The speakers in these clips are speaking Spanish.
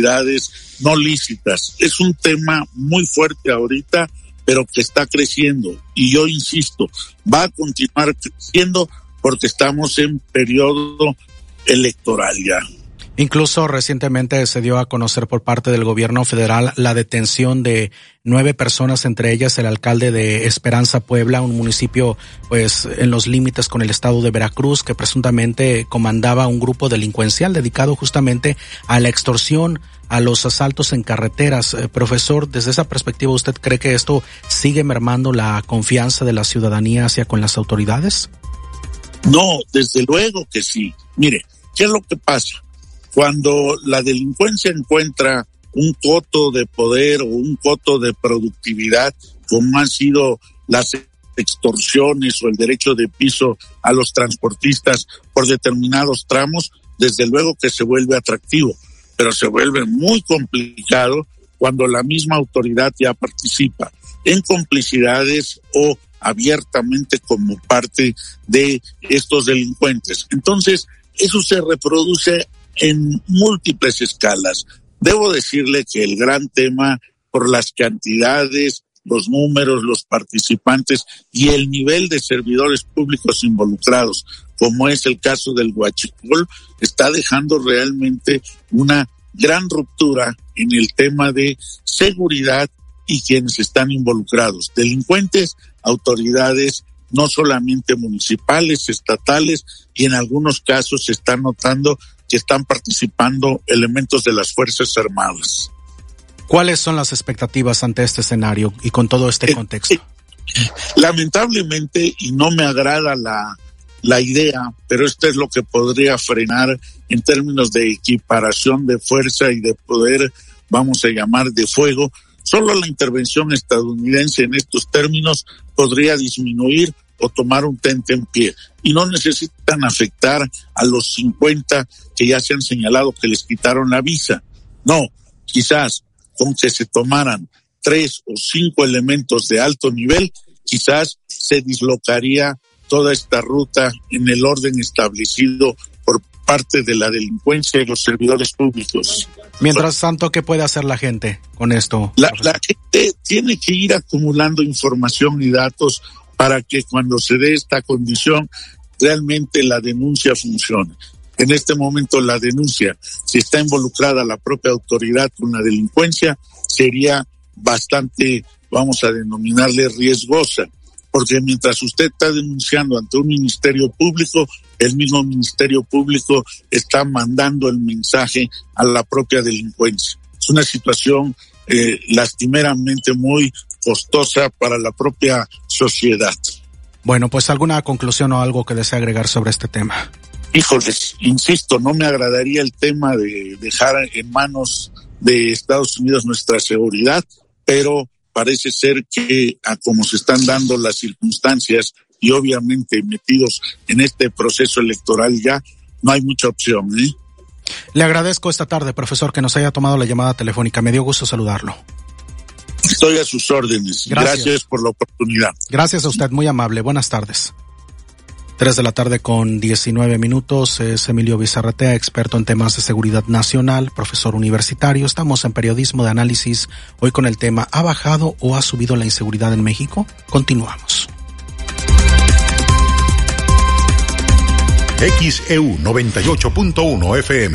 no lícitas. Es un tema muy fuerte ahorita, pero que está creciendo. Y yo insisto, va a continuar creciendo porque estamos en periodo electoral ya. Incluso recientemente se dio a conocer por parte del gobierno federal la detención de 9 personas, entre ellas el alcalde de Esperanza, Puebla, un municipio pues en los límites con el estado de Veracruz, que presuntamente comandaba un grupo delincuencial dedicado justamente a la extorsión, a los asaltos en carreteras. Profesor, desde esa perspectiva, ¿usted cree que esto sigue mermando la confianza de la ciudadanía hacia con las autoridades? No, desde luego que sí. Mire, ¿qué es lo que pasa? Cuando la delincuencia encuentra un coto de poder o un coto de productividad, como han sido las extorsiones o el derecho de piso a los transportistas por determinados tramos, desde luego que se vuelve atractivo, pero se vuelve muy complicado cuando la misma autoridad ya participa en complicidades o abiertamente como parte de estos delincuentes. Entonces, eso se reproduce en múltiples escalas. Debo decirle que el gran tema por las cantidades, los números, los participantes y el nivel de servidores públicos involucrados, como es el caso del huachicol, está dejando realmente una gran ruptura en el tema de seguridad y quienes están involucrados, delincuentes, autoridades, no solamente municipales, estatales, y en algunos casos se está notando que están participando elementos de las Fuerzas Armadas. ¿Cuáles son las expectativas ante este escenario y con todo este contexto? Lamentablemente, y no me agrada la idea, pero esto es lo que podría frenar en términos de equiparación de fuerza y de poder, vamos a llamar, de fuego. Solo la intervención estadounidense en estos términos podría disminuir o tomar un tente en pie. Y no necesitan afectar a los 50 que ya se han señalado que les quitaron la visa. No, quizás con que se tomaran 3 o 5 elementos de alto nivel, quizás se dislocaría toda esta ruta en el orden establecido por parte de la delincuencia y los servidores públicos. Mientras tanto, ¿qué puede hacer la gente con esto? La gente tiene que ir acumulando información y datos para que cuando se dé esta condición realmente la denuncia funcione. En este momento la denuncia, si está involucrada la propia autoridad con la delincuencia, sería bastante, vamos a denominarle, riesgosa, porque mientras usted está denunciando ante un ministerio público, el mismo ministerio público está mandando el mensaje a la propia delincuencia. Es una situación lastimeramente muy costosa para la propia sociedad. Bueno, pues alguna conclusión o algo que desea agregar sobre este tema. Híjoles, insisto, no me agradaría el tema de dejar en manos de Estados Unidos nuestra seguridad, pero parece ser que a como se están dando las circunstancias y obviamente metidos en este proceso electoral ya, no hay mucha opción, ¿eh? Le agradezco esta tarde, profesor, que nos haya tomado la llamada telefónica. Me dio gusto saludarlo. Estoy a sus órdenes. Gracias por la oportunidad. Gracias a usted, muy amable. Buenas tardes. 3:19 p.m. Es Emilio Bizarratea, experto en temas de seguridad nacional, profesor universitario. Estamos en Periodismo de Análisis, hoy con el tema ¿ha bajado o ha subido la inseguridad en México? Continuamos. XEU 98.1 FM.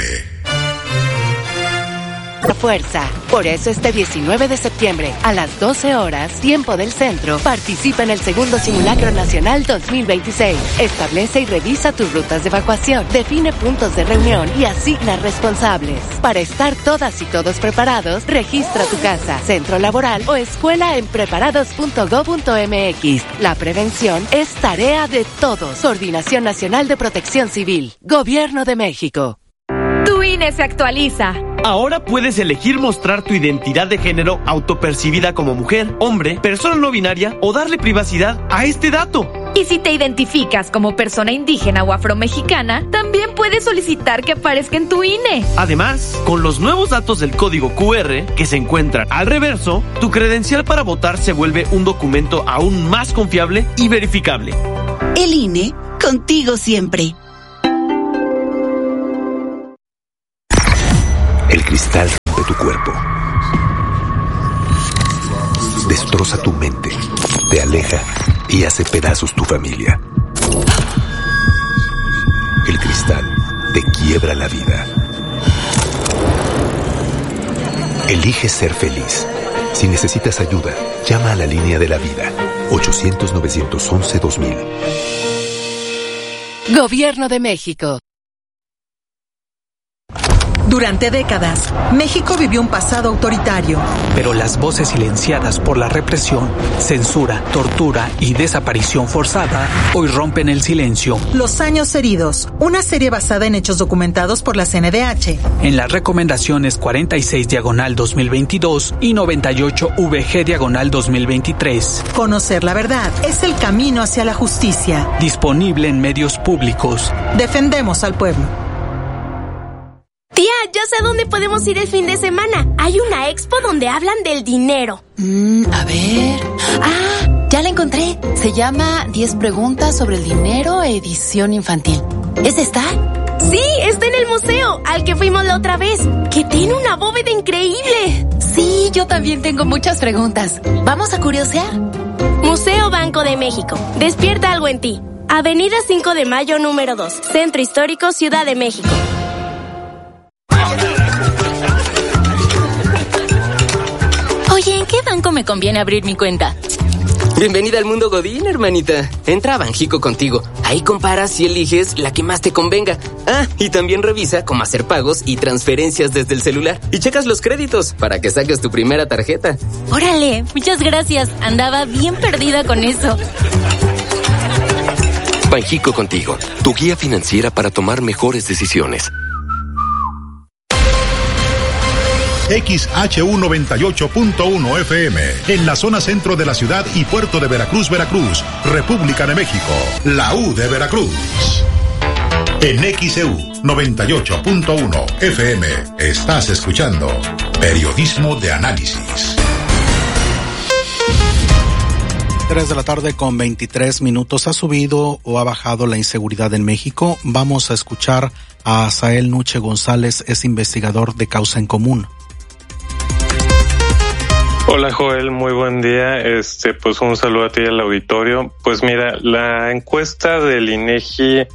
Fuerza. Por eso este 19 de septiembre, a las 12 horas, tiempo del centro, participa en el segundo Simulacro Nacional 2026. Establece y revisa tus rutas de evacuación, define puntos de reunión y asigna responsables. Para estar todas y todos preparados, registra tu casa, centro laboral o escuela en preparados.go.mx. La prevención es tarea de todos. Coordinación Nacional de Protección Civil. Gobierno de México. Tu INE se actualiza. Ahora puedes elegir mostrar tu identidad de género autopercibida como mujer, hombre, persona no binaria o darle privacidad a este dato. Y si te identificas como persona indígena o afromexicana, también puedes solicitar que aparezca en tu INE. Además, con los nuevos datos del código QR que se encuentran al reverso, tu credencial para votar se vuelve un documento aún más confiable y verificable. El INE, contigo siempre. El cristal rompe cuerpo. Destroza tu mente, te aleja y hace pedazos tu familia. El cristal te quiebra la vida. Elige ser feliz. Si necesitas ayuda, llama a la línea de la vida. 800-911-2000. Gobierno de México. Durante décadas, México vivió un pasado autoritario. Pero las voces silenciadas por la represión, censura, tortura y desaparición forzada hoy rompen el silencio. Los años heridos, una serie basada en hechos documentados por la CNDH. En las recomendaciones 46/2022 y 98VG/2023. Conocer la verdad es el camino hacia la justicia. Disponible en medios públicos. Defendemos al pueblo. Tía, ya sé dónde podemos ir el fin de semana. Hay una expo donde hablan del dinero. A ver... ¡Ah! Ya la encontré. Se llama 10 preguntas sobre el dinero, edición infantil. ¿Esa está? Sí, está en el museo, al que fuimos la otra vez, que tiene una bóveda increíble. Sí, yo también tengo muchas preguntas. ¿Vamos a curiosear? Museo Banco de México. Despierta algo en ti. Avenida 5 de Mayo, número 2. Centro Histórico, Ciudad de México. Oye, ¿en qué banco me conviene abrir mi cuenta? Bienvenida al mundo Godín, hermanita. Entra a Banjico Contigo. Ahí comparas y eliges la que más te convenga. Ah, y también revisa cómo hacer pagos y transferencias desde el celular. Y checas los créditos para que saques tu primera tarjeta. Órale, muchas gracias. Andaba bien perdida con eso. Banjico Contigo, tu guía financiera para tomar mejores decisiones. XHU98.1 FM, en la zona centro de la ciudad y puerto de Veracruz, Veracruz, República de México, la U de Veracruz. En XEU 98.1 FM, estás escuchando Periodismo de Análisis. 3 de la tarde con 23 minutos. ¿Ha subido o ha bajado la inseguridad en México? Vamos a escuchar a Asael Nuche González, es investigador de Causa en Común. Hola Joel, muy buen día. Pues un saludo a ti y al auditorio. Pues mira, la encuesta del INEGI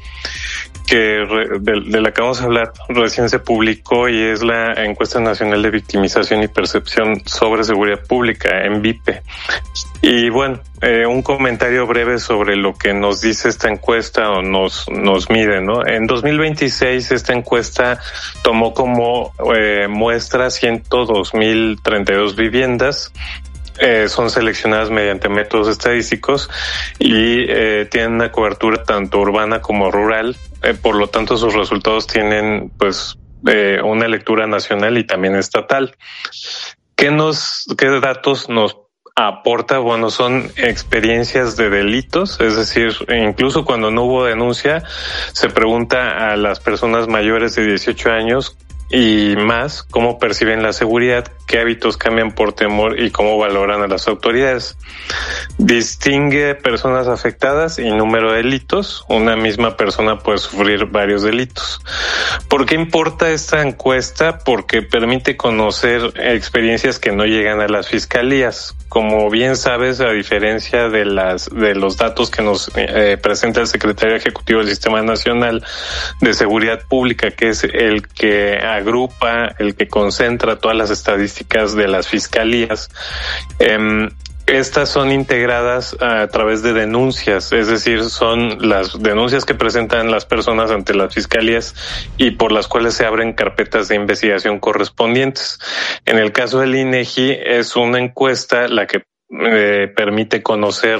de la que vamos a hablar recién se publicó y es la encuesta nacional de victimización y percepción sobre seguridad pública, ENVIPE. Y bueno, un comentario breve sobre lo que nos dice esta encuesta o nos mide, ¿no? En 2026 esta encuesta tomó como muestra 102,032 viviendas. Son seleccionadas mediante métodos estadísticos y tienen una cobertura tanto urbana como rural. Por lo tanto, sus resultados tienen pues una lectura nacional y también estatal. ¿Qué datos nos aporta? Bueno, son experiencias de delitos, es decir, incluso cuando no hubo denuncia, se pregunta a las personas mayores de 18 años y más cómo perciben la seguridad, qué hábitos cambian por temor y cómo valoran a las autoridades. Distingue personas afectadas y número de delitos. Una misma persona puede sufrir varios delitos. ¿Por qué importa esta encuesta? Porque permite conocer experiencias que no llegan a las fiscalías. Como bien sabes, a diferencia de los datos que nos presenta el secretario ejecutivo del Sistema Nacional de Seguridad Pública, que es el que agrupa, el que concentra todas las estadísticas de las fiscalías, estas son integradas a través de denuncias, es decir, son las denuncias que presentan las personas ante las fiscalías y por las cuales se abren carpetas de investigación correspondientes. En el caso del INEGI es una encuesta la que permite conocer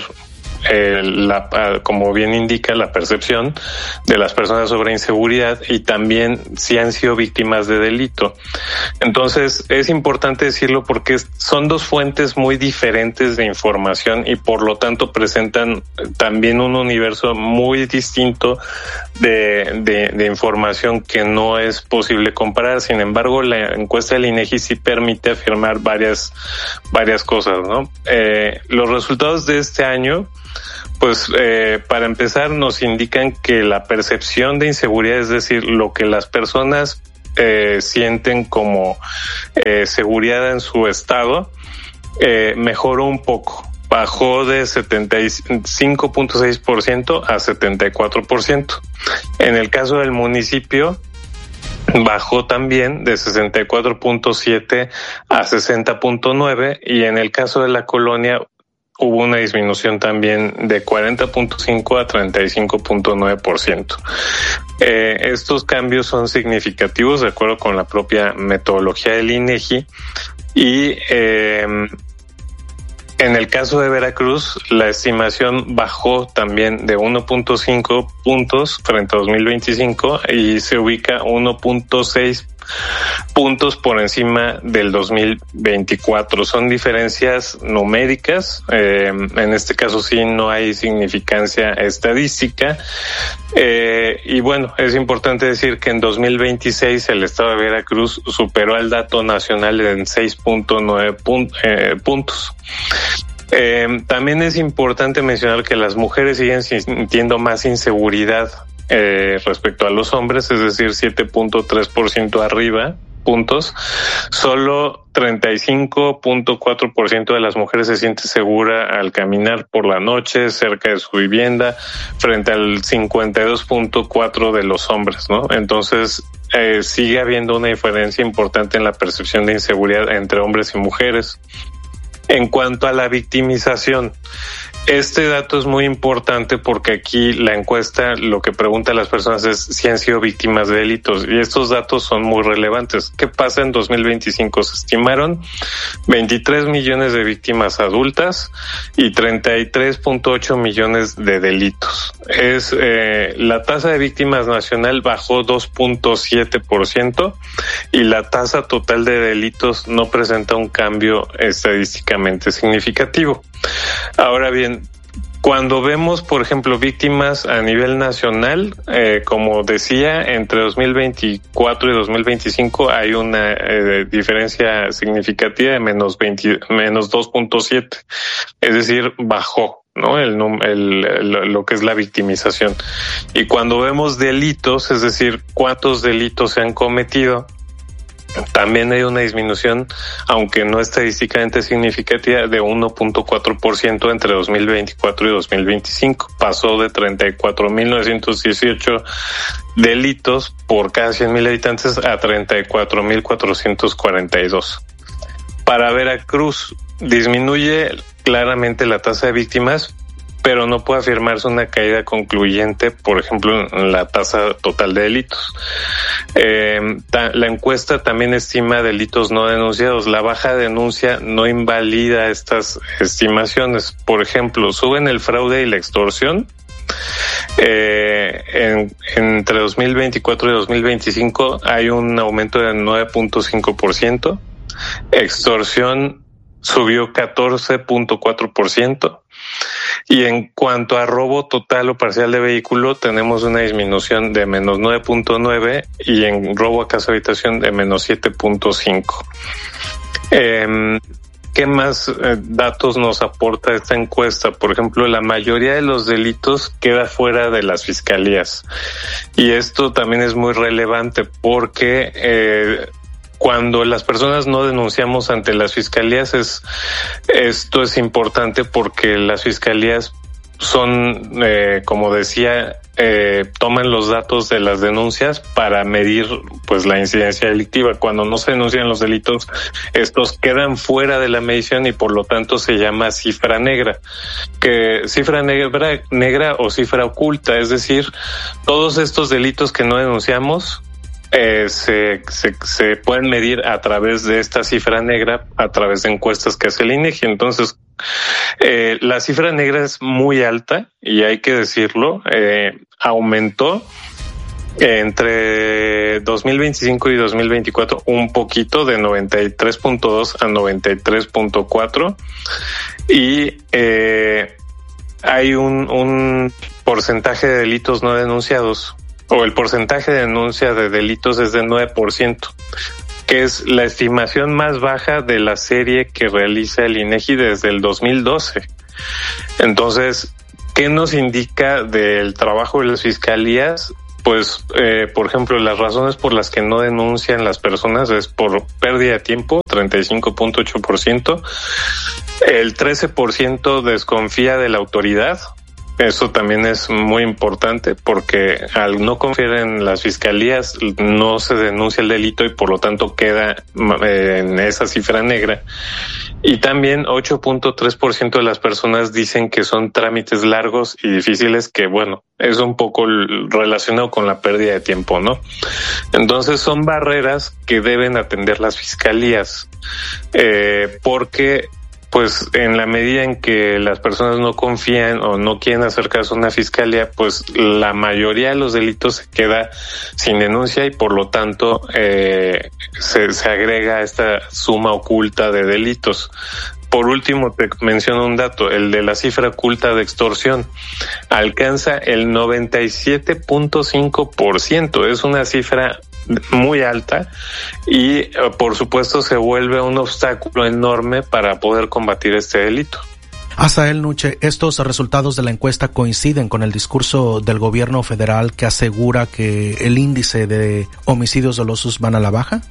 como bien indica, la percepción de las personas sobre inseguridad y también si han sido víctimas de delito. Entonces es importante decirlo porque son dos fuentes muy diferentes de información y por lo tanto presentan también un universo muy distinto de información que no es posible comparar. Sin embargo, la encuesta del INEGI sí permite afirmar varias cosas, ¿no? Los resultados de este año, pues para empezar nos indican que la percepción de inseguridad, es decir, lo que las personas sienten como seguridad en su estado, mejoró un poco. Bajó de 75.6% a 74%. En el caso del municipio, bajó también de 64.7 a 60.9, y en el caso de la colonia hubo una disminución también de 40.5 a 35.9%. Estos cambios son significativos de acuerdo con la propia metodología del INEGI, y en el caso de Veracruz, la estimación bajó también de 1.5 puntos frente a 2025 y se ubica 1.6 puntos por encima del 2024. Son diferencias numéricas, en este caso sí no hay significancia estadística, y bueno, es importante decir que en 2026 el estado de Veracruz superó al dato nacional en 6.9 puntos. También es importante mencionar que las mujeres siguen sintiendo más inseguridad respecto a los hombres, es decir, 7.3% arriba puntos. Solo 35.4% de las mujeres se siente segura al caminar por la noche cerca de su vivienda, frente al 52.4% de los hombres, ¿no? Entonces, sigue habiendo una diferencia importante en la percepción de inseguridad entre hombres y mujeres. En cuanto a la victimización, este dato es muy importante porque aquí la encuesta lo que pregunta a las personas es si han sido víctimas de delitos, y estos datos son muy relevantes. ¿Qué pasa en 2025? Se estimaron 23 millones de víctimas adultas y 33.8 millones de delitos. La tasa de víctimas nacional bajó 2.7% y la tasa total de delitos no presenta un cambio estadísticamente significativo. Ahora bien, cuando vemos, por ejemplo, víctimas a nivel nacional, como decía, entre 2024 y 2025 hay una diferencia significativa de menos 2.7, es decir, bajó, ¿no? Lo que es la victimización. Y cuando vemos delitos, es decir, cuántos delitos se han cometido, también hay una disminución, aunque no estadísticamente significativa, de 1.4% entre 2024 y 2025. Pasó de 34.918 delitos por cada 100,000 habitantes a 34.442. Para Veracruz, disminuye claramente la tasa de víctimas, pero no puede afirmarse una caída concluyente, por ejemplo, en la tasa total de delitos. La encuesta también estima delitos no denunciados. La baja denuncia no invalida estas estimaciones. Por ejemplo, suben el fraude y la extorsión. Entre 2024 y 2025 hay un aumento de 9.5%. Extorsión subió 14.4%. Y en cuanto a robo total o parcial de vehículo, tenemos una disminución de menos 9.9 y en robo a casa habitación de menos 7.5. ¿Qué más datos nos aporta esta encuesta? Por ejemplo, la mayoría de los delitos queda fuera de las fiscalías. Y esto también es muy relevante porque cuando las personas no denunciamos ante las fiscalías, esto es importante porque las fiscalías son, como decía, toman los datos de las denuncias para medir pues la incidencia delictiva. Cuando no se denuncian los delitos, estos quedan fuera de la medición y por lo tanto se llama cifra negra. Cifra negra o cifra oculta, es decir, todos estos delitos que no denunciamos se pueden medir a través de esta cifra negra, a través de encuestas que hace el INEGI. Entonces, la cifra negra es muy alta y hay que decirlo, aumentó entre 2025 y 2024 un poquito, de 93.2 a 93.4, y hay un porcentaje de delitos no denunciados, o el porcentaje de denuncia de delitos es de 9%, que es la estimación más baja de la serie que realiza el INEGI desde el 2012. Entonces, ¿qué nos indica del trabajo de las fiscalías? pues, por ejemplo, las razones por las que no denuncian las personas es por pérdida de tiempo, 35.8%. El 13% desconfía de la autoridad. Eso también es muy importante porque al no confiar en las fiscalías no se denuncia el delito y por lo tanto queda en esa cifra negra. Y también 8.3% de las personas dicen que son trámites largos y difíciles, que bueno, es un poco relacionado con la pérdida de tiempo, ¿no? Entonces son barreras que deben atender las fiscalías, porque pues en la medida en que las personas no confían o no quieren acercarse a una fiscalía, pues la mayoría de los delitos se queda sin denuncia y por lo tanto se agrega esta suma oculta de delitos. Por último, te menciono un dato, el de la cifra oculta de extorsión. Alcanza el 97.5%. Es una cifra muy alta y por supuesto se vuelve un obstáculo enorme para poder combatir este delito. Asael Nuche, estos resultados de la encuesta coinciden con el discurso del gobierno federal que asegura que el índice de homicidios dolosos van a la baja.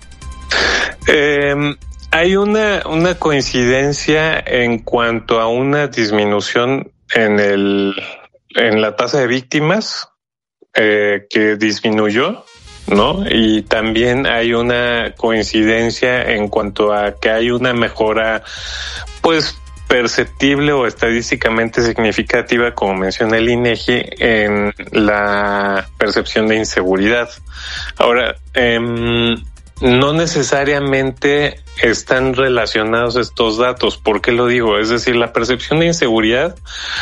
Hay una coincidencia en cuanto a una disminución en la tasa de víctimas que disminuyó, ¿no? Y también hay una coincidencia en cuanto a que hay una mejora, pues, perceptible o estadísticamente significativa, como menciona el INEGI, en la percepción de inseguridad. Ahora, no necesariamente están relacionados estos datos. ¿Por qué lo digo? Es decir, la percepción de inseguridad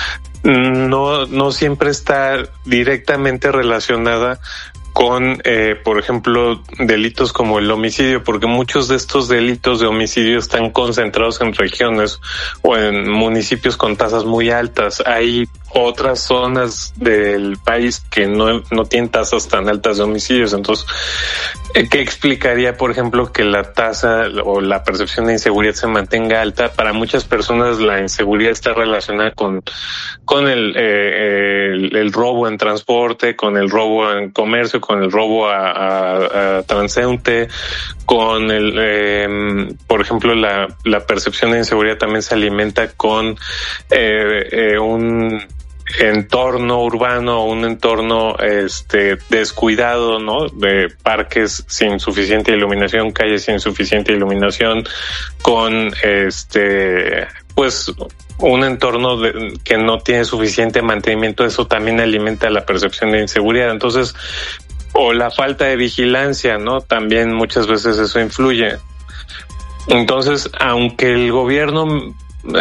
no siempre está directamente relacionada con, por ejemplo, delitos como el homicidio, porque muchos de estos delitos de homicidio están concentrados en regiones o en municipios con tasas muy altas. Hay otras zonas del país que no tienen tasas tan altas de homicidios. Entonces, ¿qué explicaría, por ejemplo, que la tasa o la percepción de inseguridad se mantenga alta? Para muchas personas la inseguridad está relacionada con el robo en transporte, con el robo en comercio, con el robo a transeúnte, con por ejemplo, la percepción de inseguridad también se alimenta con un entorno urbano, un entorno descuidado, ¿no? De parques sin suficiente iluminación, calles sin suficiente iluminación, con pues un entorno que no tiene suficiente mantenimiento. Eso también alimenta la percepción de inseguridad. Entonces, o la falta de vigilancia, ¿no? También muchas veces eso influye. Entonces, aunque el gobierno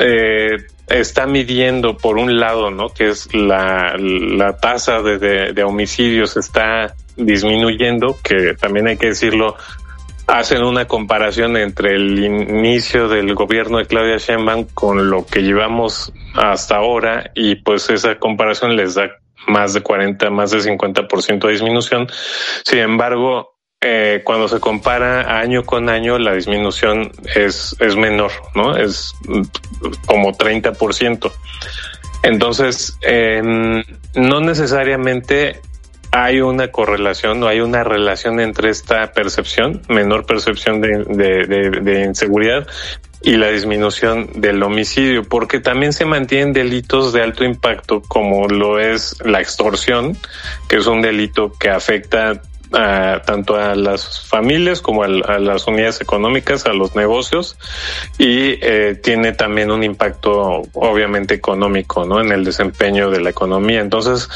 está midiendo por un lado, ¿no? Que es la tasa de homicidios está disminuyendo, que también hay que decirlo, hacen una comparación entre el inicio del gobierno de Claudia Sheinbaum con lo que llevamos hasta ahora y pues esa comparación les da más de 50% de disminución. Sin embargo, cuando se compara año con año, la disminución es menor, ¿no? Es como 30%. Entonces, no necesariamente hay una correlación o hay una relación entre esta percepción, menor percepción de inseguridad, y la disminución del homicidio, porque también se mantienen delitos de alto impacto, como lo es la extorsión, que es un delito que afecta tanto a las familias como a las unidades económicas, a los negocios, y tiene también un impacto obviamente económico, ¿no? En el desempeño de la economía. Entonces,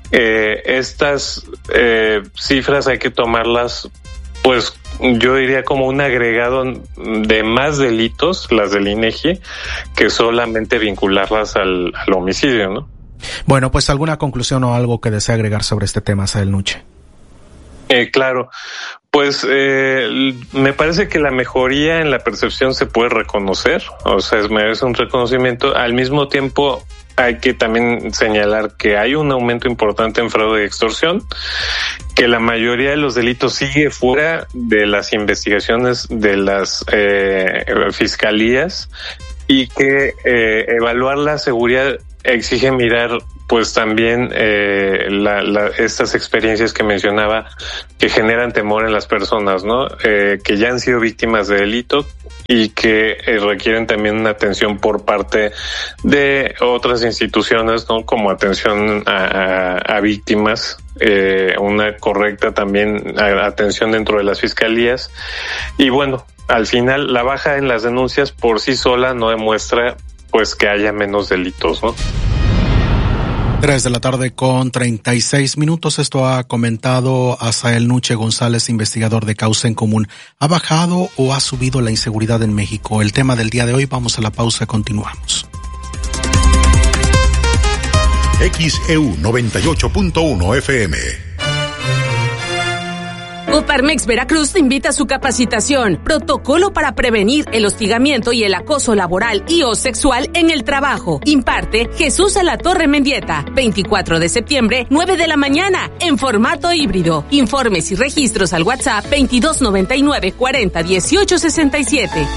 estas cifras hay que tomarlas, pues yo diría como un agregado de más delitos, las del INEGI, que solamente vincularlas al homicidio, ¿no? Bueno, pues alguna conclusión o algo que desea agregar sobre este tema, Asael Nuche. Claro, pues me parece que la mejoría en la percepción se puede reconocer, o sea, merece un reconocimiento. Al mismo tiempo, hay que también señalar que hay un aumento importante en fraude y extorsión, que la mayoría de los delitos sigue fuera de las investigaciones de las fiscalías y que evaluar la seguridad exige mirar pues también estas experiencias que mencionaba que generan temor en las personas, ¿no? Que ya han sido víctimas de delito y que requieren también una atención por parte de otras instituciones, ¿no? Como atención a víctimas, una correcta también atención dentro de las fiscalías. Y bueno, al final la baja en las denuncias por sí sola no demuestra pues que haya menos delitos, ¿no? 3:36 p.m. Esto ha comentado Asael Nuche González, investigador de Causa en Común. ¿Ha bajado o ha subido la inseguridad en México? El tema del día de hoy. Vamos a la pausa, continuamos. XEU 98.1 FM. Coparmex Veracruz te invita a su capacitación, protocolo para prevenir el hostigamiento y el acoso laboral y o sexual en el trabajo. Imparte Jesús Alatorre Mendieta, 24 de septiembre, 9 de la mañana, en formato híbrido. Informes y registros al WhatsApp 2299 40 18 67.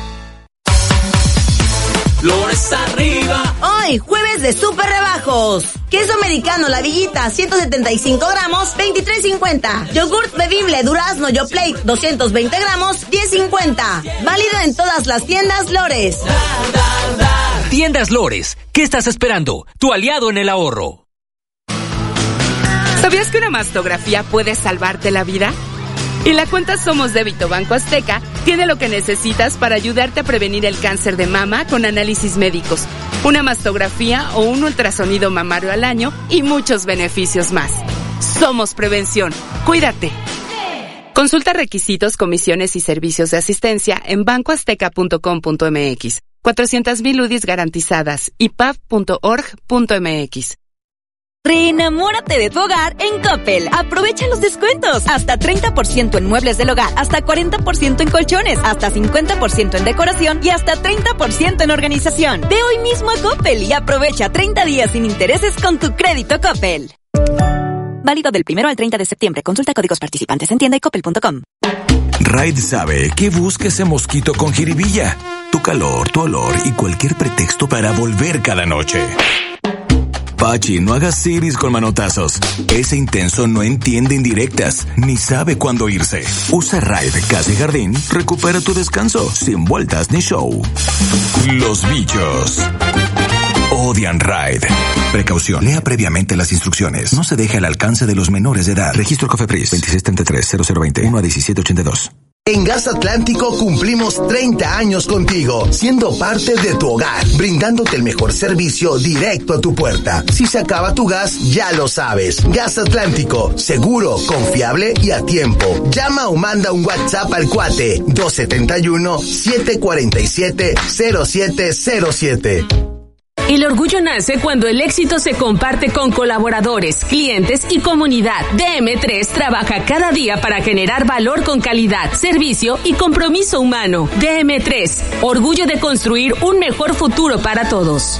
Flores arriba. Hoy, jueves de super rebajos. Queso americano La Villita, 175 gramos, 23.50. Yogurt bebible Durazno Yoplait, 220 gramos, 10.50. Válido en todas las tiendas Lores. Tiendas Lores, ¿qué estás esperando? Tu aliado en el ahorro. ¿Sabías que una mastografía puede salvarte la vida? Y la cuenta Somos Débito Banco Azteca tiene lo que necesitas para ayudarte a prevenir el cáncer de mama con análisis médicos, una mastografía o un ultrasonido mamario al año y muchos beneficios más. Somos Prevención. Cuídate. Consulta requisitos, comisiones y servicios de asistencia en bancoazteca.com.mx. 400,000 UDIs garantizadas. ipap.org.mx. Reenamórate de tu hogar en Coppel. Aprovecha los descuentos. Hasta 30% en muebles del hogar, hasta 40% en colchones, hasta 50% en decoración y hasta 30% en organización. Ve hoy mismo a Coppel y aprovecha 30 días sin intereses con tu crédito Coppel. Válido del 1 al 30 de septiembre. Consulta códigos participantes en tienda y coppel.com. Raid sabe que busca ese mosquito con jiribilla. Tu calor, tu olor y cualquier pretexto para volver cada noche. Pachi, no hagas siris con manotazos. Ese intenso no entiende indirectas, ni sabe cuándo irse. Usa Raid Casa y Jardín, recupera tu descanso, sin vueltas ni show. Los bichos odian Raid. Precaución, lea previamente las instrucciones. No se deje al alcance de los menores de edad. Registro Cofepris 2633-0020 1 a 1782. En Gas Atlántico cumplimos 30 años contigo, siendo parte de tu hogar, brindándote el mejor servicio directo a tu puerta. Si se acaba tu gas, ya lo sabes. Gas Atlántico, seguro, confiable y a tiempo. Llama o manda un WhatsApp al cuate 271-747-0707. El orgullo nace cuando el éxito se comparte con colaboradores, clientes y comunidad. DM3 trabaja cada día para generar valor con calidad, servicio y compromiso humano. DM3, orgullo de construir un mejor futuro para todos.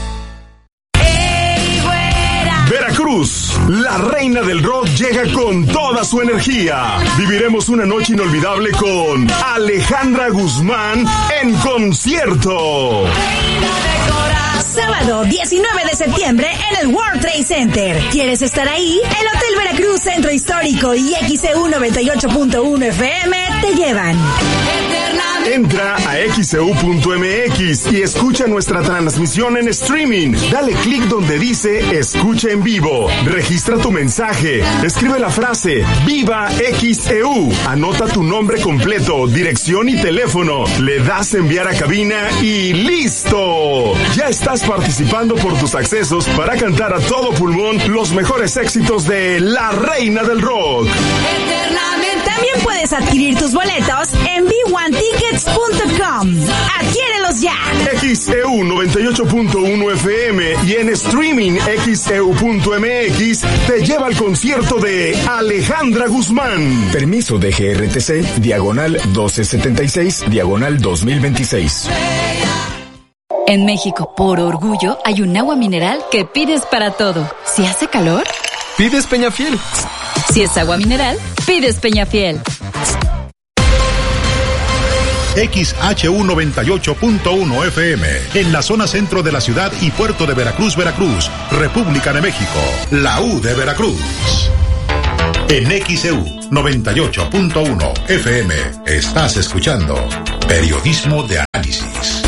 Veracruz, la reina del rock llega con toda su energía. Viviremos una noche inolvidable con Alejandra Guzmán en concierto. Sábado 19 de septiembre en el World Trade Center. ¿Quieres estar ahí? El Hotel Veracruz Centro Histórico y XEU 98.1 FM te llevan. Entra a xeu.mx y escucha nuestra transmisión en streaming. Dale clic donde dice Escucha en vivo. Registra tu mensaje. Escribe la frase Viva XEU. Anota tu nombre completo, dirección y teléfono. Le das enviar a cabina y ¡listo! Ya estás participando por tus accesos para cantar a todo pulmón los mejores éxitos de la reina del rock. También puedes adquirir tus boletos en b1tickets.com. ¡Adquiérelos ya! XEU 98.1 FM y en streaming xeu.mx te lleva al concierto de Alejandra Guzmán. Permiso de GRTC, diagonal 1276, diagonal 2026. En México, por orgullo, hay un agua mineral que pides para todo. Si hace calor, pides Peñafiel. Si es agua mineral, pides Peñafiel. XHU 98.1 FM, en la zona centro de la ciudad y puerto de Veracruz, República de México. La U de Veracruz. En XEU 98.1 FM estás escuchando Periodismo de Análisis.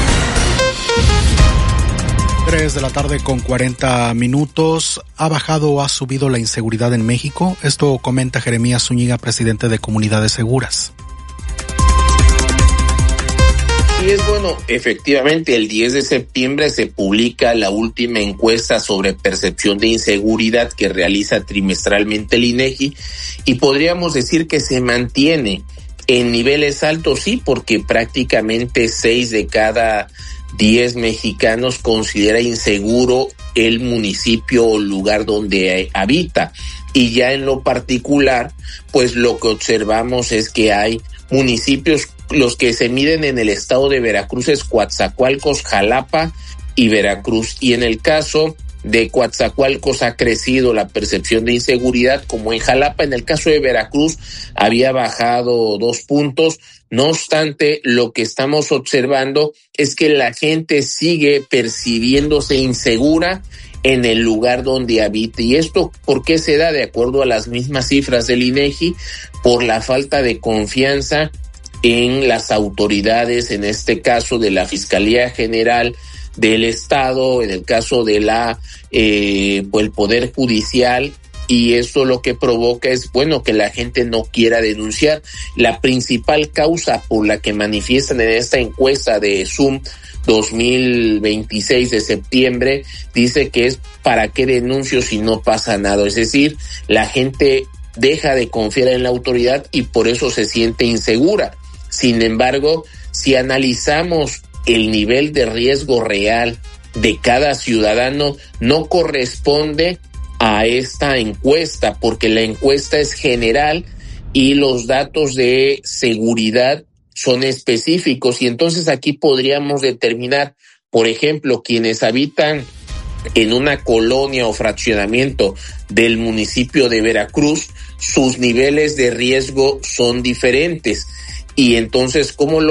3 de la tarde con 40 minutos. ¿Ha bajado o ha subido la inseguridad en México? Esto comenta Jeremías Zúñiga, presidente de Comunidades Seguras. Sí, es bueno, efectivamente, el 10 de septiembre se publica la última encuesta sobre percepción de inseguridad que realiza trimestralmente el INEGI, y podríamos decir que se mantiene en niveles altos, sí, porque prácticamente 6 de cada 10 mexicanos considera inseguro el municipio o lugar donde habita. Y ya en lo particular, pues lo que observamos es que hay municipios, los que se miden en el estado de Veracruz es Coatzacoalcos, Jalapa y Veracruz. Y en el caso de Coatzacoalcos ha crecido la percepción de inseguridad como en Jalapa. En el caso de Veracruz había bajado 2 puntos. No obstante, lo que estamos observando es que la gente sigue percibiéndose insegura en el lugar donde habita. ¿Y esto por qué se da? De acuerdo a las mismas cifras del INEGI, por la falta de confianza en las autoridades, en este caso de la Fiscalía General del Estado, en el caso de el Poder Judicial, y eso lo que provoca es, bueno, que la gente no quiera denunciar. La principal causa por la que manifiestan en esta encuesta de Zoom 2026 de septiembre, dice que es ¿para qué denuncio si no pasa nada? Es decir, la gente deja de confiar en la autoridad y por eso se siente insegura. Sin embargo, si analizamos el nivel de riesgo real de cada ciudadano, no corresponde a esta encuesta, porque la encuesta es general y los datos de seguridad son específicos. Y entonces aquí podríamos determinar, por ejemplo, quienes habitan en una colonia o fraccionamiento del municipio de Veracruz, sus niveles de riesgo son diferentes. Y entonces, ¿cómo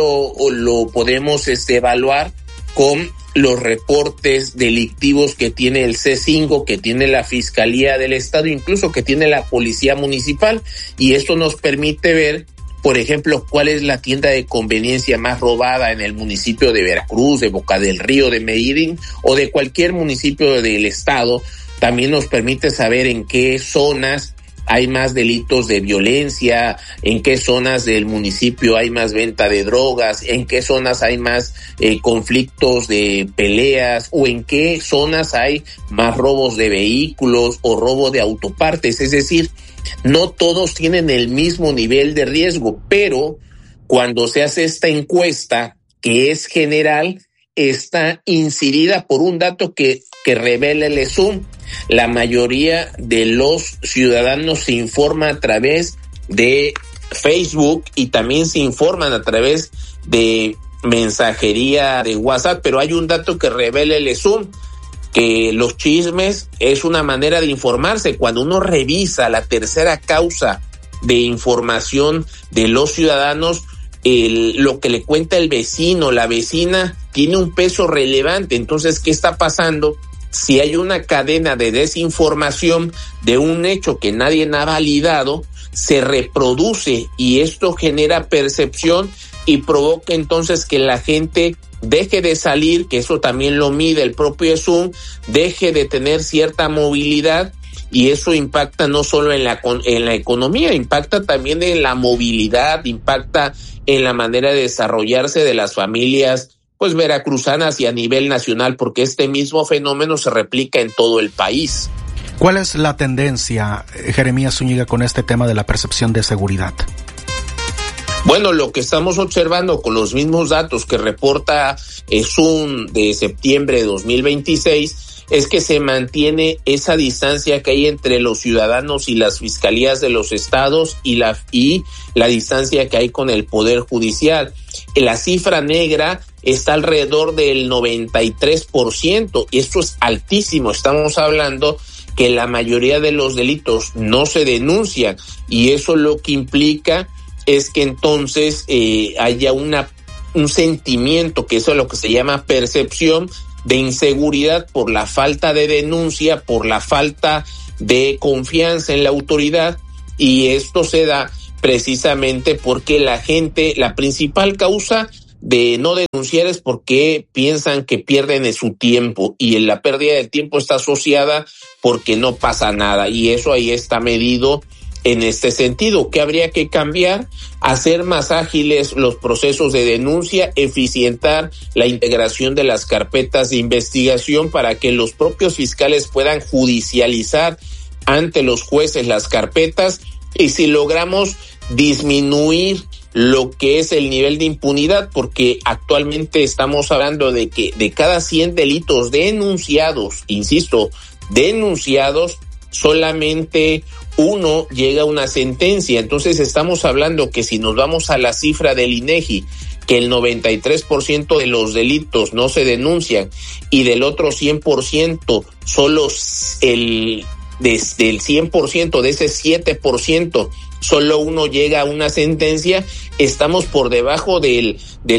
lo podemos evaluar? Con los reportes delictivos que tiene el C5, que tiene la Fiscalía del Estado, incluso que tiene la Policía Municipal. Y esto nos permite ver, por ejemplo, cuál es la tienda de conveniencia más robada en el municipio de Veracruz, de Boca del Río, de Medellín o de cualquier municipio del Estado. También nos permite saber en qué zonas hay más delitos de violencia, en qué zonas del municipio hay más venta de drogas, en qué zonas hay más conflictos de peleas, o en qué zonas hay más robos de vehículos o robo de autopartes. Es decir, no todos tienen el mismo nivel de riesgo, pero cuando se hace esta encuesta, que es general, está incidida por un dato que revela el ESUM. La mayoría de los ciudadanos se informa a través de Facebook y también se informan a través de mensajería de WhatsApp, pero hay un dato que revela el ESUM, que los chismes es una manera de informarse. Cuando uno revisa la tercera causa de información de los ciudadanos, lo que le cuenta el vecino, la vecina, tiene un peso relevante. Entonces, ¿qué está pasando? Si hay una cadena de desinformación de un hecho que nadie ha validado, se reproduce y esto genera percepción y provoca entonces que la gente deje de salir, que eso también lo mide el propio Zoom, deje de tener cierta movilidad, y eso impacta no solo en la economía, impacta también en la movilidad, impacta en la manera de desarrollarse de las familias pues veracruzanas y a nivel nacional, porque este mismo fenómeno se replica en todo el país. ¿Cuál es la tendencia, Jeremías Zúñiga, con este tema de la percepción de seguridad? Bueno, lo que estamos observando con los mismos datos que reporta Zoom de septiembre de 2026 es que se mantiene esa distancia que hay entre los ciudadanos y las fiscalías de los estados y la distancia que hay con el Poder Judicial. La cifra negra está alrededor del 93%, y esto es altísimo. Estamos hablando que la mayoría de los delitos no se denuncian, y eso lo que implica es que entonces haya un sentimiento, que eso es lo que se llama percepción de inseguridad por la falta de denuncia, por la falta de confianza en la autoridad, y esto se da precisamente porque la gente, la principal causa de no denunciar es porque piensan que pierden su tiempo, y la pérdida del tiempo está asociada porque no pasa nada, y eso ahí está medido en este sentido. ¿Qué habría que cambiar? Hacer más ágiles los procesos de denuncia, eficientar la integración de las carpetas de investigación para que los propios fiscales puedan judicializar ante los jueces las carpetas, y si logramos disminuir lo que es el nivel de impunidad, porque actualmente estamos hablando de que de cada 100 delitos denunciados, insisto, denunciados, solamente uno llega a una sentencia. Entonces estamos hablando que si nos vamos a la cifra del INEGI, que el 93% de los delitos no se denuncian, y del otro 100% solo desde el 100%, de ese 7%, solo uno llega a una sentencia, estamos por debajo del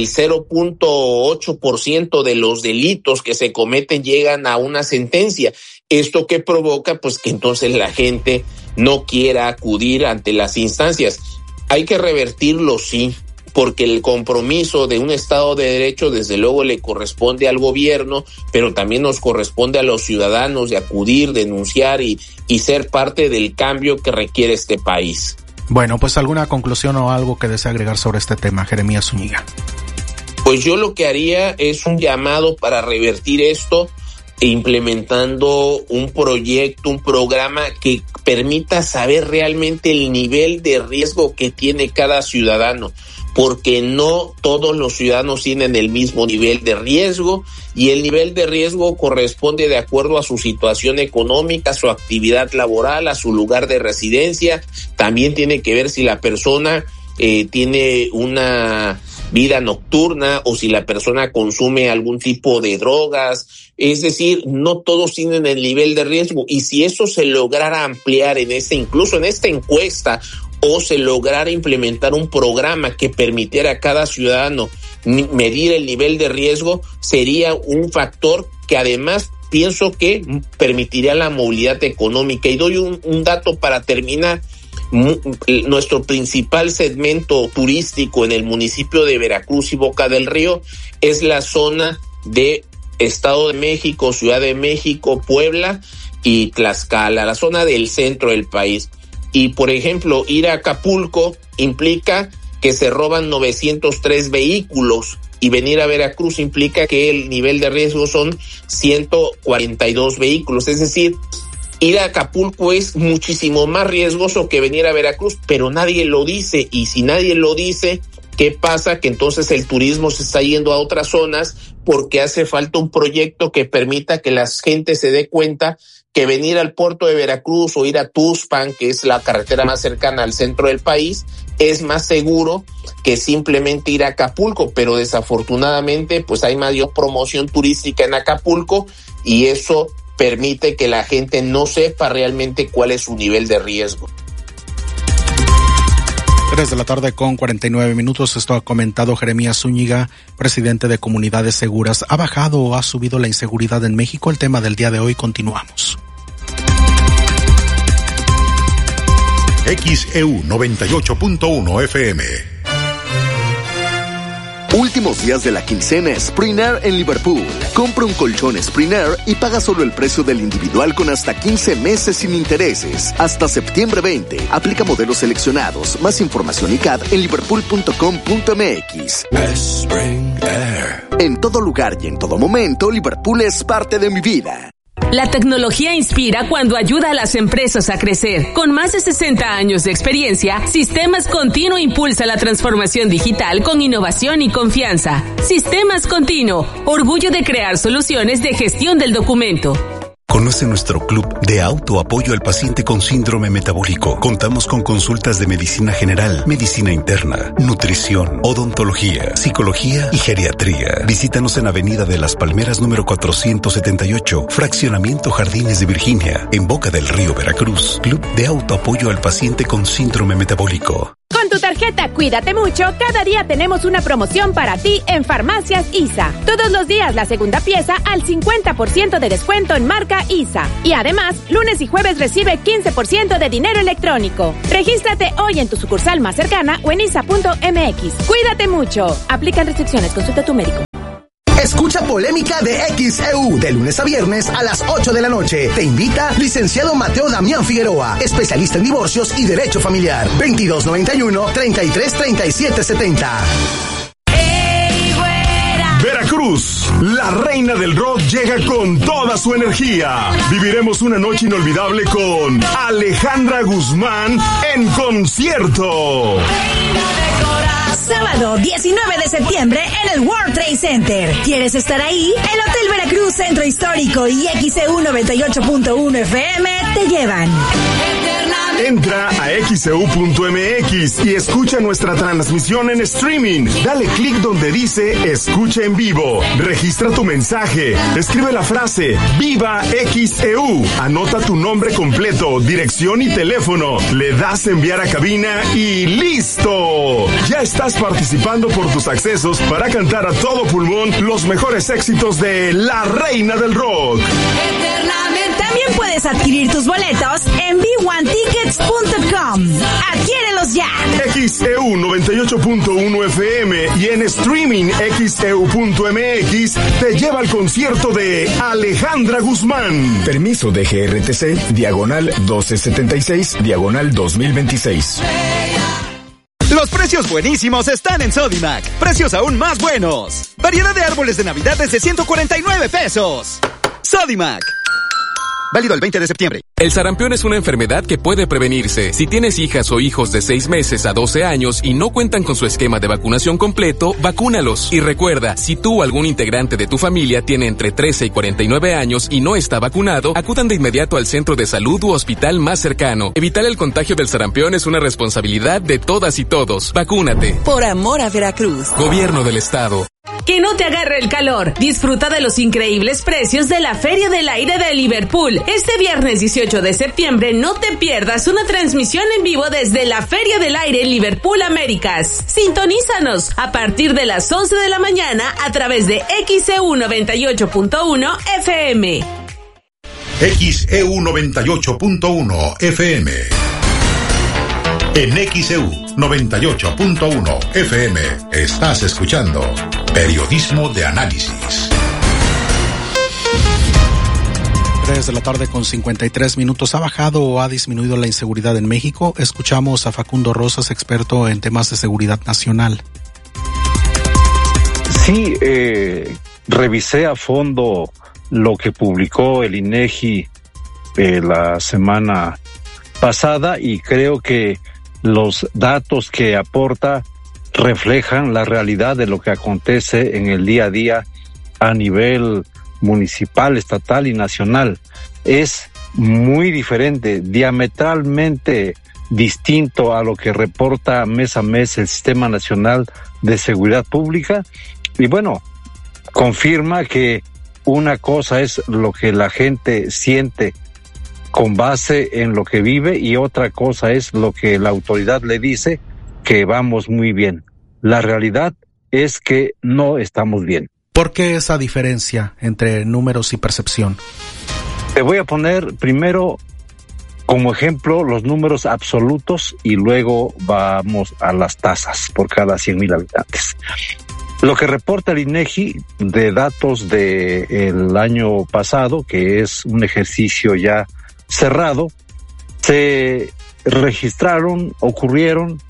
0.8% de los delitos que se cometen llegan a una sentencia. ¿Esto qué provoca? Pues que entonces la gente no quiera acudir ante las instancias. Hay que revertirlo, sí, porque el compromiso de un Estado de Derecho desde luego le corresponde al gobierno, pero también nos corresponde a los ciudadanos de acudir, denunciar y ser parte del cambio que requiere este país. Bueno, pues alguna conclusión o algo que desee agregar sobre este tema, Jeremías Zúñiga. Pues yo lo que haría es un llamado para revertir esto, implementando un proyecto, un programa que permita saber realmente el nivel de riesgo que tiene cada ciudadano, porque no todos los ciudadanos tienen el mismo nivel de riesgo, y el nivel de riesgo corresponde de acuerdo a su situación económica, su actividad laboral, a su lugar de residencia. También tiene que ver si la persona tiene una vida nocturna o si la persona consume algún tipo de drogas. Es decir, no todos tienen el nivel de riesgo, y si eso se lograra ampliar incluso en esta encuesta, o se lograra implementar un programa que permitiera a cada ciudadano medir el nivel de riesgo, sería un factor que además pienso que permitiría la movilidad económica. Y doy un dato para terminar. Nuestro principal segmento turístico en el municipio de Veracruz y Boca del Río es la zona de Estado de México, Ciudad de México, Puebla y Tlaxcala, la zona del centro del país. Y por ejemplo, ir a Acapulco implica que se roban 903 vehículos, y venir a Veracruz implica que el nivel de riesgo son 142 vehículos. Es decir, ir a Acapulco es muchísimo más riesgoso que venir a Veracruz, pero nadie lo dice, y si nadie lo dice, ¿qué pasa? Que entonces el turismo se está yendo a otras zonas, porque hace falta un proyecto que permita que la gente se dé cuenta que venir al puerto de Veracruz o ir a Tuxpan, que es la carretera más cercana al centro del país, es más seguro que simplemente ir a Acapulco. Pero desafortunadamente pues hay mayor promoción turística en Acapulco, y eso permite que la gente no sepa realmente cuál es su nivel de riesgo. 3:49 p.m. Esto ha comentado Jeremías Zúñiga, presidente de Comunidades Seguras. ¿Ha bajado o ha subido la inseguridad en México? El tema del día de hoy. Continuamos. XEU 98.1 FM. Últimos días de la quincena Sprint en Liverpool. Compra un colchón Sprint y paga solo el precio del individual con hasta 15 meses sin intereses. Hasta septiembre 20. Aplica modelos seleccionados. Más información y CAD en liverpool.com.mx. Spring Air. En todo lugar y en todo momento, Liverpool es parte de mi vida. La tecnología inspira cuando ayuda a las empresas a crecer. Con más de 60 años de experiencia, Sistemas Continuo impulsa la transformación digital con innovación y confianza. Sistemas Continuo, orgullo de crear soluciones de gestión del documento. Conoce nuestro club de autoapoyo al paciente con síndrome metabólico. Contamos con consultas de medicina general, medicina interna, nutrición, odontología, psicología y geriatría. Visítanos en Avenida de las Palmeras número 478, Fraccionamiento Jardines de Virginia, en Boca del Río, Veracruz. Club de autoapoyo al paciente con síndrome metabólico. Con tu tarjeta Cuídate Mucho, cada día tenemos una promoción para ti en Farmacias ISA. Todos los días la segunda pieza al 50% de descuento en marca ISA. Y además, lunes y jueves recibe 15% de dinero electrónico. Regístrate hoy en tu sucursal más cercana o en isa.mx. Cuídate mucho. Aplican restricciones. Consulta a tu médico. Escucha Polémica de XEU de lunes a viernes a las 8 de la noche. Te invita licenciado Mateo Damián Figueroa, especialista en divorcios y derecho familiar. 2291-333770. Veracruz, la reina del rock llega con toda su energía. Viviremos una noche inolvidable con Alejandra Guzmán en concierto. Sábado 19 de septiembre en el World Trade Center. ¿Quieres estar ahí? El Hotel Veracruz Centro Histórico y XEU 98.1 FM te llevan. Entra a xeu.mx y escucha nuestra transmisión en streaming. Dale clic donde dice Escucha en vivo. Registra tu mensaje. Escribe la frase Viva XEU. Anota tu nombre completo, dirección y teléfono. Le das enviar a cabina y ¡listo! Ya estás participando por tus accesos para cantar a todo pulmón los mejores éxitos de la reina del rock. También puedes adquirir tus boletos en b1tickets.com. ¡Adquiérelos ya! XEU 98.1 FM y en streaming xeu.mx te lleva al concierto de Alejandra Guzmán. Permiso de GRTC, diagonal 1276, diagonal 2026. Los precios buenísimos están en Sodimac. Precios aún más buenos. Variedad de árboles de Navidad desde 149 pesos. Sodimac. Válido el 20 de septiembre. El sarampión es una enfermedad que puede prevenirse. Si tienes hijas o hijos de 6 meses a 12 años y no cuentan con su esquema de vacunación completo, vacúnalos. Y recuerda, si tú o algún integrante de tu familia tiene entre 13 y 49 años y no está vacunado, acudan de inmediato al centro de salud u hospital más cercano. Evitar el contagio del sarampión es una responsabilidad de todas y todos. Vacúnate. Por amor a Veracruz. Gobierno del Estado. Que no te agarre el calor. Disfruta de los increíbles precios de la Feria del Aire de Liverpool. Este viernes 18 de septiembre no te pierdas una transmisión en vivo desde la Feria del Aire Liverpool Américas. Sintonízanos a partir de las 11 de la mañana a través de XEU 98.1 FM. XEU 98.1 FM. En XEU 98.1 FM estás escuchando Periodismo de Análisis. 3 de la tarde con 53 minutos. ¿Ha bajado o ha disminuido la inseguridad en México? Escuchamos a Facundo Rosas, experto en temas de seguridad nacional. Sí, revisé a fondo lo que publicó el INEGI la semana pasada y creo que los datos que aporta reflejan la realidad de lo que acontece en el día a día a nivel municipal, estatal y nacional. Es muy diferente, diametralmente distinto a lo que reporta mes a mes el Sistema Nacional de Seguridad Pública. Y bueno, confirma que una cosa es lo que la gente siente con base en lo que vive y otra cosa es lo que la autoridad le dice que vamos muy bien. La realidad es que no estamos bien. ¿Por qué esa diferencia entre números y percepción? Te voy a poner primero como ejemplo los números absolutos y luego vamos a las tasas por cada 100,000 habitantes. Lo que reporta el INEGI de datos del año pasado, que es un ejercicio ya cerrado, se ocurrieron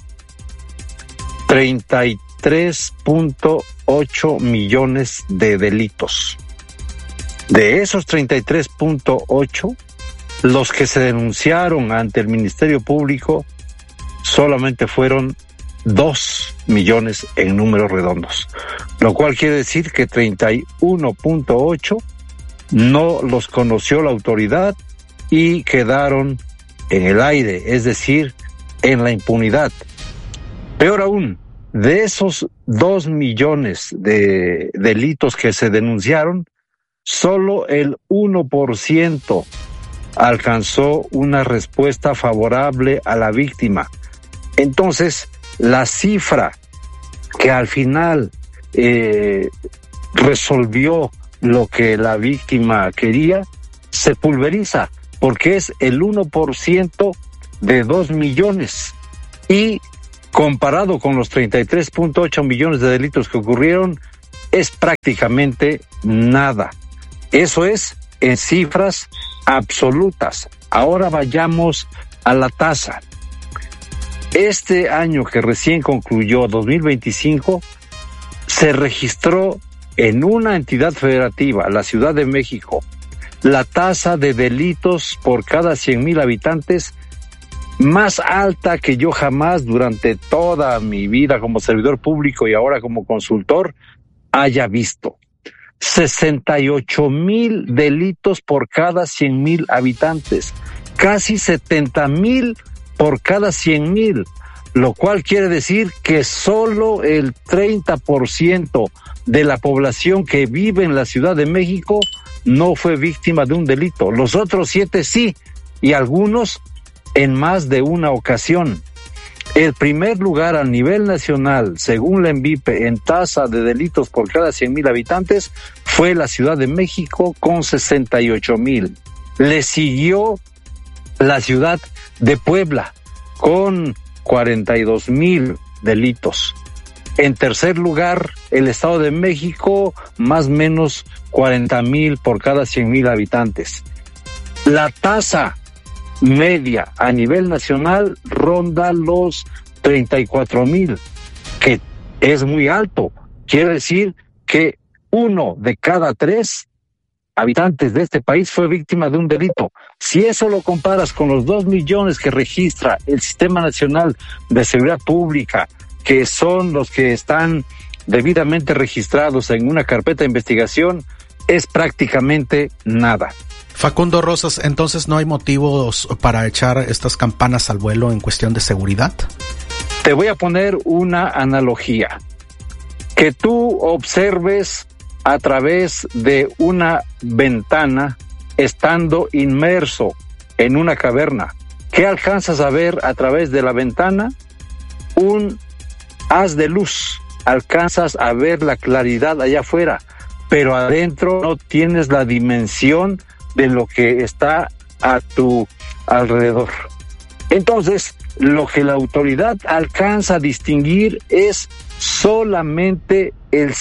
33.8 millones de delitos. De esos 33.8, los que se denunciaron ante el Ministerio Público solamente fueron 2 millones en números redondos, lo cual quiere decir que 31.8 no los conoció la autoridad y quedaron en el aire, es decir, en la impunidad. Peor aún, de esos 2 millones de delitos que se denunciaron, solo el 1% alcanzó una respuesta favorable a la víctima. Entonces, la cifra que al final resolvió lo que la víctima quería, se pulveriza, porque es el 1% de 2 millones. Y comparado con los 33.8 millones de delitos que ocurrieron, es prácticamente nada. Eso es en cifras absolutas. Ahora vayamos a la tasa. Este año que recién concluyó, 2025, se registró en una entidad federativa, la Ciudad de México, la tasa de delitos por cada 100,000 habitantes más alta que yo jamás durante toda mi vida como servidor público y ahora como consultor haya visto. 68,000 delitos por cada 100,000 habitantes, casi 70,000 por cada 100,000, lo cual quiere decir que solo el 30% de la población que vive en la Ciudad de México no fue víctima de un delito. Los otros 7 sí, y algunos en más de una ocasión. El primer lugar a nivel nacional, según la ENVIPE, en tasa de delitos por cada 100,000 habitantes, fue la Ciudad de México con 68,000. Le siguió la ciudad de Puebla con 42,000 delitos. En tercer lugar, el Estado de México, más o menos 40,000 por cada 100,000 habitantes. La tasa media a nivel nacional ronda los 34,000, que es muy alto. Quiere decir que 1 de cada 3 habitantes de este país fue víctima de un delito. Si eso lo comparas con los 2 millones que registra el Sistema Nacional de Seguridad Pública, que son los que están debidamente registrados en una carpeta de investigación, es prácticamente nada. Facundo Rosas, entonces no hay motivos para echar estas campanas al vuelo en cuestión de seguridad. Te voy a poner una analogía. Que tú observes a través de una ventana estando inmerso en una caverna. ¿Qué alcanzas a ver a través de la ventana? Un haz de luz. Alcanzas a ver la claridad allá afuera, pero adentro no tienes la dimensión de lo que está a tu alrededor. Entonces, lo que la autoridad alcanza a distinguir es solamente el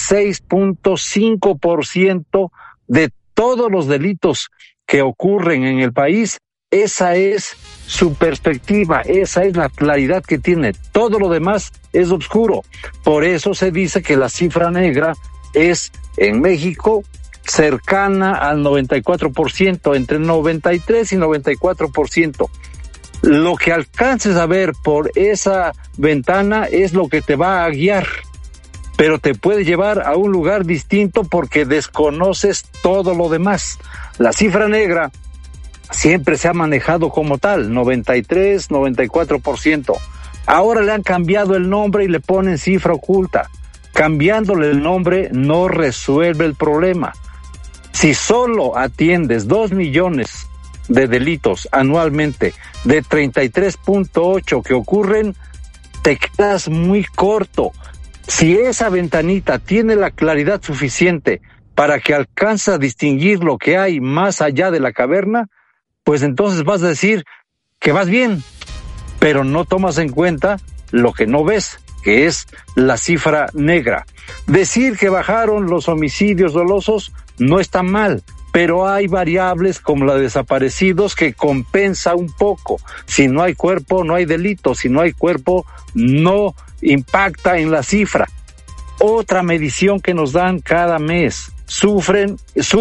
6.5% de todos los delitos que ocurren en el país. Esa es su perspectiva, esa es la claridad que tiene. Todo lo demás es oscuro. Por eso se dice que la cifra negra es, en México, cercana al 94%, entre 93 y 94%. Lo que alcances a ver por esa ventana es lo que te va a guiar, pero te puede llevar a un lugar distinto porque desconoces todo lo demás. La cifra negra siempre se ha manejado como tal, 93, 94%. Ahora le han cambiado el nombre y le ponen cifra oculta. Cambiándole el nombre no resuelve el problema. Si solo atiendes 2 millones de delitos anualmente, de 33.8 que ocurren, te quedas muy corto. Si esa ventanita tiene la claridad suficiente para que alcances a distinguir lo que hay más allá de la caverna, pues entonces vas a decir que vas bien, pero no tomas en cuenta lo que no ves, que es la cifra negra. Decir que bajaron los homicidios dolosos no está mal, pero hay variables como la de desaparecidos que compensa un poco. Si no hay cuerpo, no hay delito. Si no hay cuerpo, no impacta en la cifra. Otra medición que nos dan cada mes, suben,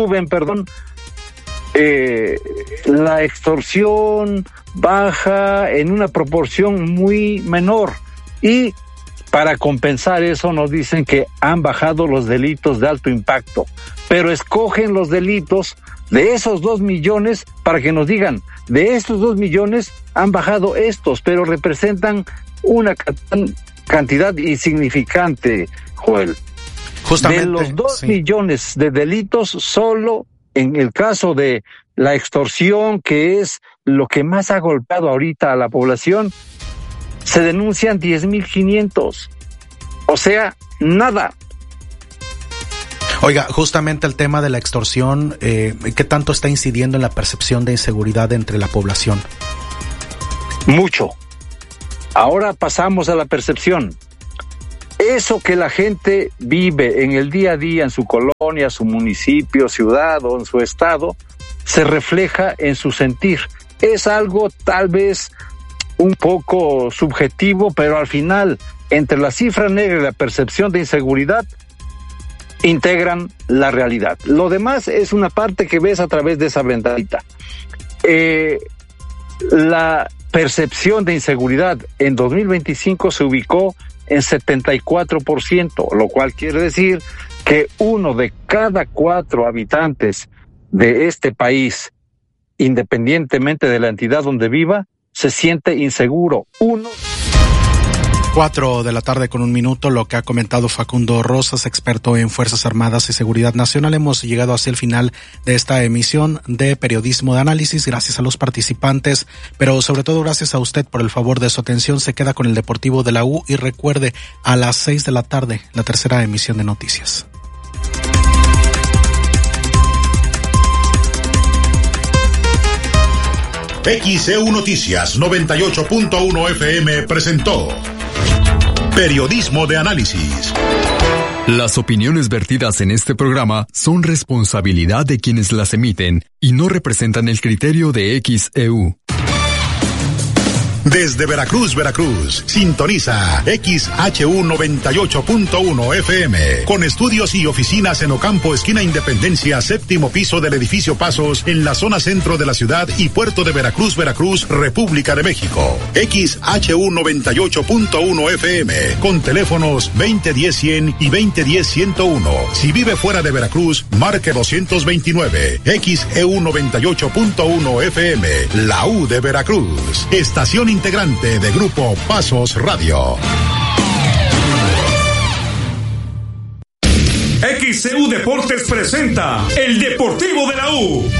la extorsión baja en una proporción muy menor y para compensar eso nos dicen que han bajado los delitos de alto impacto, pero escogen los delitos de esos 2 millones para que nos digan, de estos 2 millones han bajado estos, pero representan una cantidad insignificante, Joel. Justamente, de los 2 millones de delitos, solo en el caso de la extorsión, que es lo que más ha golpeado ahorita a la población, se denuncian 10,500. O sea, nada. Oiga, justamente el tema de la extorsión, ¿qué tanto está incidiendo en la percepción de inseguridad entre la población? Mucho. Ahora pasamos a la percepción. Eso que la gente vive en el día a día, en su colonia, su municipio, ciudad o en su estado, se refleja en su sentir. Es algo tal vez un poco subjetivo, pero al final, entre la cifra negra y la percepción de inseguridad, integran la realidad. Lo demás es una parte que ves a través de esa ventanita. La percepción de inseguridad en 2025 se ubicó en 74%, lo cual quiere decir que 1 de cada 4 habitantes de este país, independientemente de la entidad donde viva, se siente inseguro. 4:01 lo que ha comentado Facundo Rosas, experto en Fuerzas Armadas y Seguridad Nacional. Hemos llegado hacia el final de esta emisión de Periodismo de Análisis. Gracias a los participantes, pero sobre todo gracias a usted por el favor de su atención. Se queda con el Deportivo de la U y recuerde, a las 6 de la tarde, la tercera emisión de noticias. XEU Noticias 98.1 FM presentó Periodismo de Análisis. Las opiniones vertidas en este programa son responsabilidad de quienes las emiten y no representan el criterio de XEU. Desde Veracruz, sintoniza XHU 98.1 FM, con estudios y oficinas en Ocampo, esquina Independencia, séptimo piso del edificio Pasos, en la zona centro de la ciudad y puerto de Veracruz, República de México. XHU 98.1 FM, con teléfonos 2010-100 y 2010-101. Si vive fuera de Veracruz, marque 229. XEU 98.1 FM, la U de Veracruz. Estación integrante de Grupo Pasos Radio. XEU Deportes presenta el Deportivo de la U.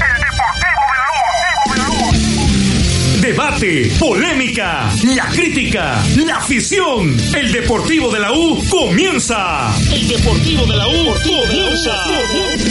Debate, polémica, la crítica, la afición. El Deportivo de la U comienza. El Deportivo de la U comienza.